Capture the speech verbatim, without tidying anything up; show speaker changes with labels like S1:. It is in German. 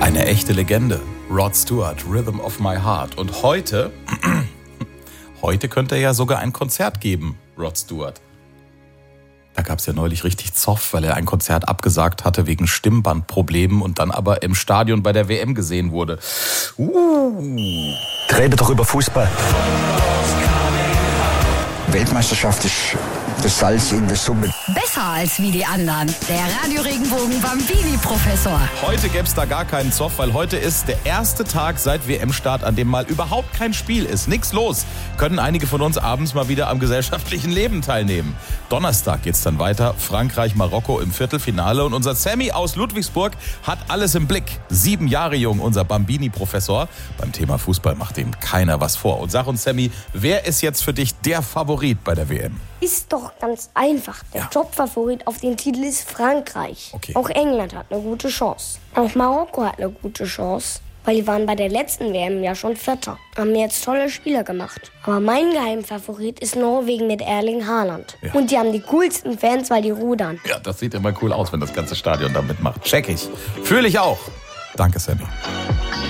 S1: Eine echte Legende. Rod Stewart, Rhythm of My Heart. Und heute, heute könnte er ja sogar ein Konzert geben, Rod Stewart. Da gab es ja neulich richtig Zoff, weil er ein Konzert abgesagt hatte wegen Stimmbandproblemen und dann aber im Stadion bei der W M gesehen wurde. Uh.
S2: Rede doch über Fußball. Weltmeisterschaft ist das Salz in der Suppe.
S3: Besser als wie die anderen. Der Radio-Regenbogen-Bambini-Professor.
S1: Heute gäbe es da gar keinen Zoff, weil heute ist der erste Tag seit W M-Start, an dem mal überhaupt kein Spiel ist. Nix los. Können einige von uns abends mal wieder am gesellschaftlichen Leben teilnehmen. Donnerstag geht's dann weiter. Frankreich, Marokko im Viertelfinale. Und unser Sammy aus Ludwigsburg hat alles im Blick. Sieben Jahre jung, unser Bambini-Professor. Beim Thema Fußball macht ihm keiner was vor. Und sag uns, Sammy, wer ist jetzt für dich der Favorit bei der W M?
S4: Ist doch ganz einfach. Der
S1: Ja.
S4: Top-Favorit auf den Titel ist Frankreich.
S1: Okay.
S4: Auch England hat eine gute Chance. Auch Marokko hat eine gute Chance, weil die waren bei der letzten W M ja schon Vierter. Haben jetzt tolle Spieler gemacht. Aber mein Geheimfavorit ist Norwegen mit Erling Haaland.
S1: Ja.
S4: Und die haben die coolsten Fans, weil die rudern.
S1: Ja, das sieht immer cool aus, wenn das ganze Stadion da mitmacht. Check ich. Fühle ich auch. Danke, Sammy.